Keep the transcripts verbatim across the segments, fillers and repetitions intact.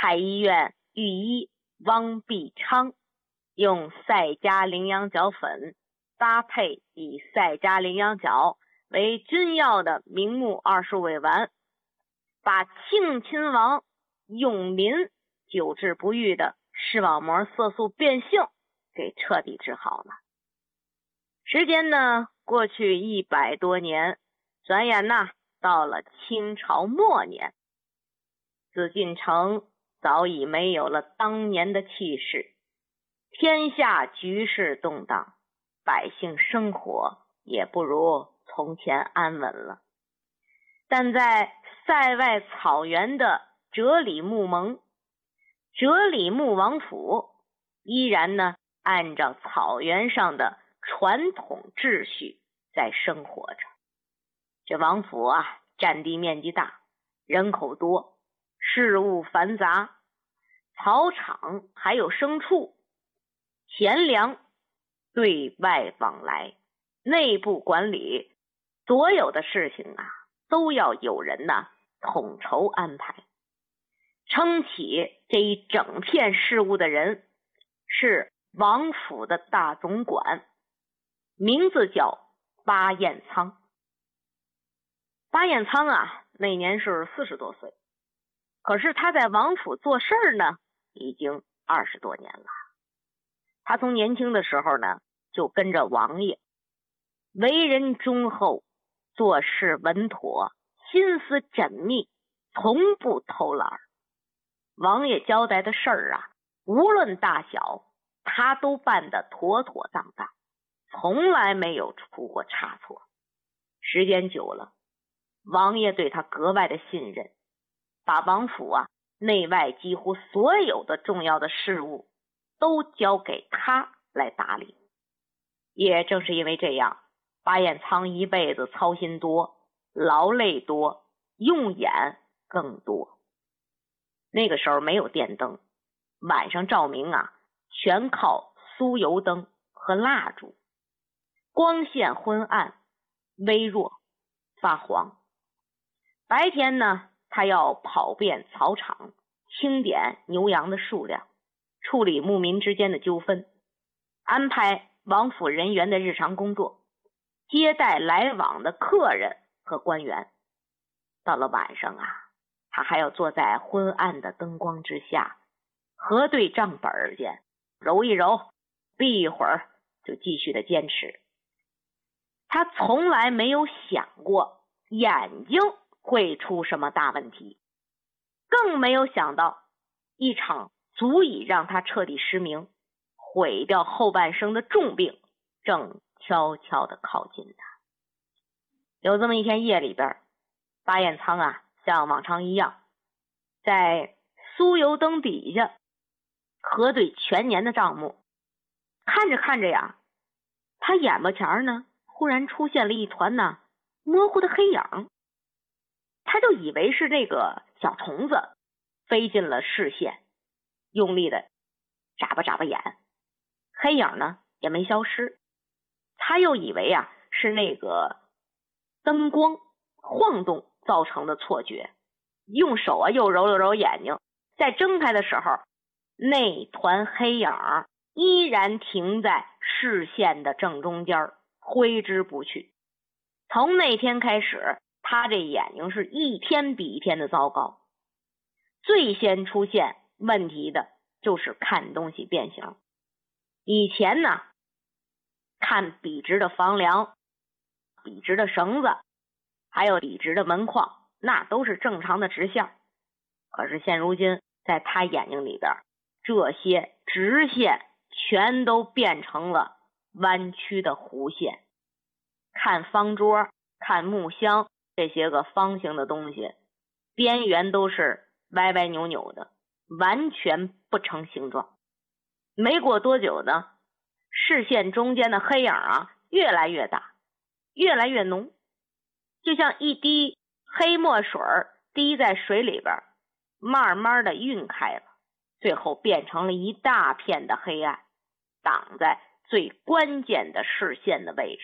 太医院御医汪必昌用赛迦羚羊角粉搭配以赛迦羚羊角为君药的明目二十味丸，把庆亲王永林久治不愈的视网膜色素变性给彻底治好了。时间呢过去一百多年，转眼呢到了清朝末年，紫禁城早已没有了当年的气势，天下局势动荡，百姓生活也不如从前安稳了。但在塞外草原的哲里木盟，哲里木王府依然呢按照草原上的传统秩序在生活着。这王府啊，占地面积大，人口多，事务繁杂，草场还有牲畜，钱粮对外往来，内部管理，所有的事情啊都要有人呐统筹安排。撑起这一整片事务的人是王府的大总管，名字叫巴彦仓。巴彦仓啊，那年是四十多岁，可是他在王府做事呢已经二十多年了。他从年轻的时候呢就跟着王爷，为人忠厚，做事稳妥，心思缜密，从不偷懒。王爷交代的事儿啊，无论大小，他都办得妥妥当当，从来没有出过差错。时间久了，王爷对他格外的信任，把王府啊内外几乎所有的重要的事务都交给他来打理。也正是因为这样，巴彦仓一辈子操心多，劳累多，用眼更多。那个时候没有电灯，晚上照明啊全靠酥油灯和蜡烛，光线昏暗微弱发黄。白天呢他要跑遍草场，清点牛羊的数量，处理牧民之间的纠纷，安排王府人员的日常工作，接待来往的客人和官员。到了晚上啊，他还要坐在昏暗的灯光之下，核对账本去，揉一揉，闭一会儿就继续的坚持。他从来没有想过眼睛会出什么大问题，更没有想到一场足以让他彻底失明，毁掉后半生的重病正悄悄地靠近他。有这么一天夜里边，巴彦仓啊像往常一样，在酥油灯底下核对全年的账目。看着看着呀，他眼巴前呢忽然出现了一团呢模糊的黑影，他就以为是那个小虫子飞进了视线，用力的眨巴眨巴眼，黑影呢也没消失。他又以为啊是那个灯光晃动造成的错觉，用手啊又揉了揉眼睛，在睁开的时候，那团黑影依然停在视线的正中间，挥之不去。从那天开始，他这眼睛是一天比一天的糟糕。最先出现问题的就是看东西变形。以前呢，看笔直的房梁，笔直的绳子，还有笔直的门框，那都是正常的直线。可是现如今在他眼睛里边，这些直线全都变成了弯曲的弧线。看方桌，看木箱，这些个方形的东西，边缘都是歪歪扭扭的，完全不成形状。没过多久呢，视线中间的黑影啊越来越大，越来越浓，就像一滴黑墨水滴在水里边，慢慢的晕开了，最后变成了一大片的黑暗，挡在最关键的视线的位置。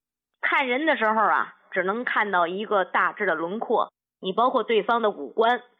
看人的时候啊，只能看到一个大致的轮廓，你包括对方的五官